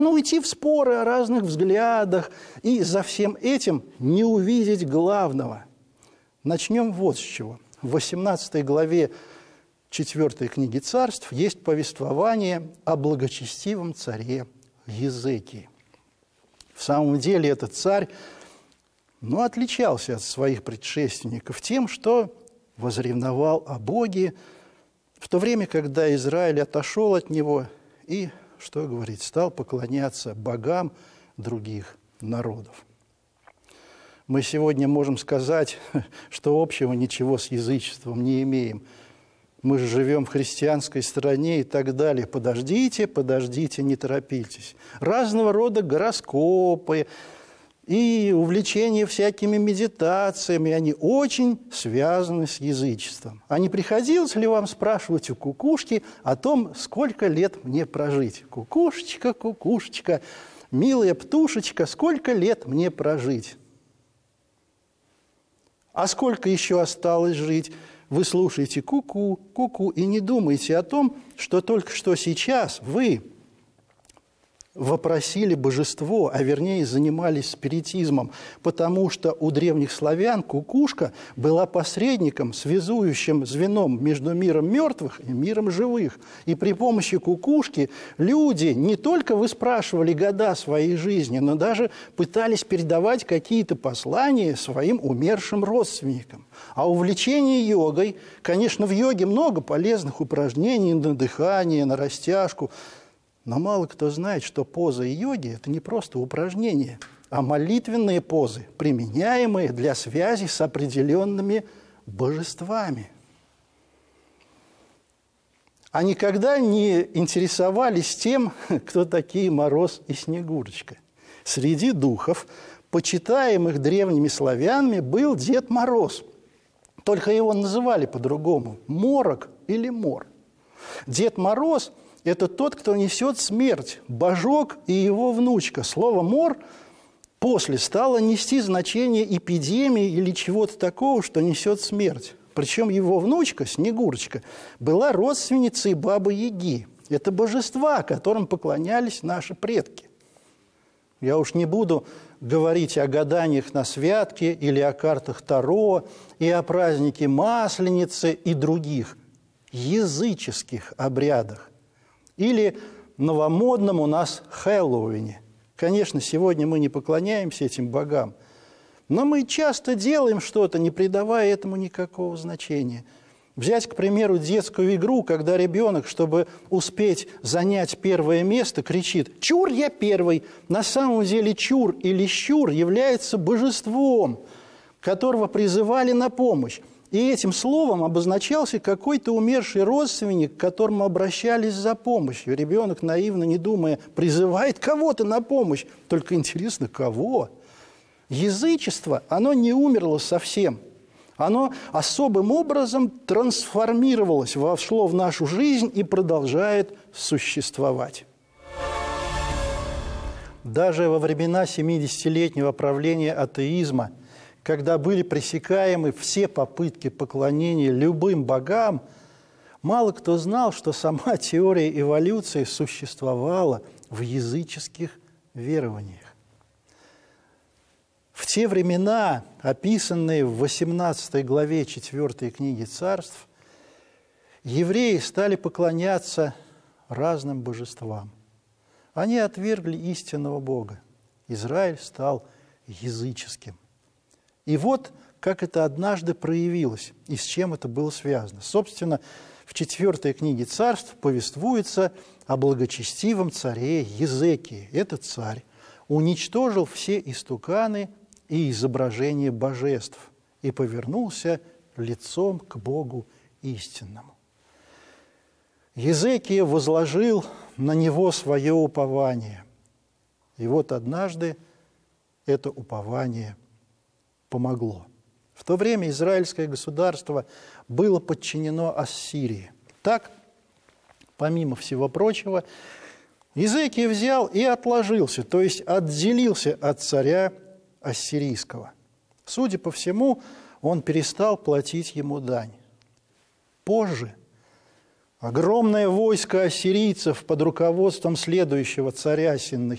уйти в споры о разных взглядах и за всем этим не увидеть главного. Начнем вот с чего. В 18 главе 4 книги Царств есть повествование о благочестивом царе Езекии. В самом деле этот царь, отличался от своих предшественников тем, что возревновал о Боге в то время, когда Израиль отошел от него и, что говорить, стал поклоняться богам других народов. Мы сегодня можем сказать, что общего ничего с язычеством не имеем. Мы же живем в христианской стране и так далее. Подождите, не торопитесь. Разного рода гороскопы и увлечения всякими медитациями, они очень связаны с язычеством. А не приходилось ли вам спрашивать у кукушки о том, сколько лет мне прожить? Кукушечка, кукушечка, милая птушечка, сколько лет мне прожить? А сколько еще осталось жить? Вы слушаете ку-ку, ку-ку, и не думаете о том, что только что сейчас вы вопросили божество, а вернее занимались спиритизмом, потому что у древних славян кукушка была посредником, связующим звеном между миром мертвых и миром живых. И при помощи кукушки люди не только выспрашивали года своей жизни, но даже пытались передавать какие-то послания своим умершим родственникам. А увлечение йогой, конечно, в йоге много полезных упражнений на дыхание, на растяжку, но мало кто знает, что поза йоги – это не просто упражнения, а молитвенные позы, применяемые для связи с определенными божествами. А никогда не интересовались тем, кто такие Мороз и Снегурочка. Среди духов, почитаемых древними славянами, был Дед Мороз. Только его называли по-другому – Морок или Мор. Дед Мороз – это тот, кто несет смерть, Божок и его внучка. Слово «мор» после стало нести значение эпидемии или чего-то такого, что несет смерть. Причем его внучка, Снегурочка, была родственницей Бабы-Яги. Это божества, которым поклонялись наши предки. Я уж не буду говорить о гаданиях на святке или о картах Таро, и о празднике Масленицы и других языческих обрядах. Или новомодном у нас Хэллоуине. Конечно, сегодня мы не поклоняемся этим богам, но мы часто делаем что-то, не придавая этому никакого значения. Взять, к примеру, детскую игру, когда ребенок, чтобы успеть занять первое место, кричит «Чур, я первый!». На самом деле чур или щур является божеством, которого призывали на помощь. И этим словом обозначался какой-то умерший родственник, к которому обращались за помощью. Ребенок, наивно не думая, призывает кого-то на помощь. Только интересно, кого? Язычество, оно не умерло совсем. Оно особым образом трансформировалось, вошло в нашу жизнь и продолжает существовать. Даже во времена 70-летнего правления атеизма, когда были пресекаемы все попытки поклонения любым богам, мало кто знал, что сама теория эволюции существовала в языческих верованиях. В те времена, описанные в 18 главе 4 книги Царств, евреи стали поклоняться разным божествам. Они отвергли истинного Бога. Израиль стал языческим. И вот как это однажды проявилось, и с чем это было связано. Собственно, в 4 книге Царств повествуется о благочестивом царе Езекии. Этот царь уничтожил все истуканы и изображения божеств и повернулся лицом к Богу истинному. Езекия возложил на него свое упование. И вот однажды это упование помогло. В то время израильское государство было подчинено Ассирии. Так, помимо всего прочего, Езекия взял и отложился, то есть отделился от царя ассирийского. Судя по всему, он перестал платить ему дань. Позже огромное войско ассирийцев под руководством следующего царя